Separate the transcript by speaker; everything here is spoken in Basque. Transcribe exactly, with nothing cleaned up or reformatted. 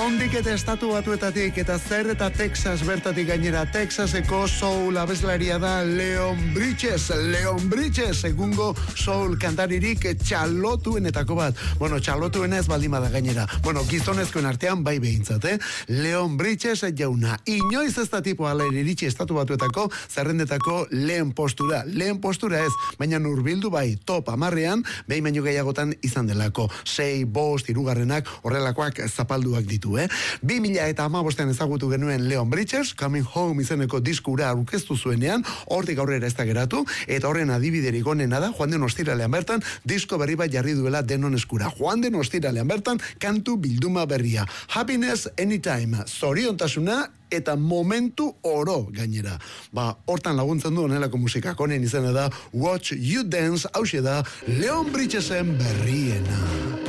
Speaker 1: nondik eta estatu batuetatik eta zer eta Texas bertatik gainera. Texaseko soul abeslaria da Leon Bridges. Leon Bridges, egungo soul kantaririk txalotuenetako bat. Bueno, txalotuenez baldin bada gainera. Bueno, gizonezkoen artean bai behintzat, eh? Leon Bridges jauna. Inoiz ez da tipo ala iritsi estatu batuetako zerrendetako lehen postura. Lehen postura ez, baina urbildu bai top amarrean, behin baino gehiagotan izan delako. Sei, bost, hirugarrenak horrelakoak zapalduak ditu, eh? Bi mila eta hamabostean ezagutu genuen Leon Bridges, Coming Home izeneko diskura aurkeztu zuenean, hortik aurrera ez da geratu, eta horren adibiderik onena da, joan den ostiralean bertan, disko berri bat jarri duela denon eskura. Joan den ostiralean bertan, kantu bilduma berria. Happiness Anytime, zoriontasuna eta momentu oro gainera. Ba, hortan laguntzen du honelako musika, honen izena da Watch You Dance, hauxe da Leon Bridgesen berriena.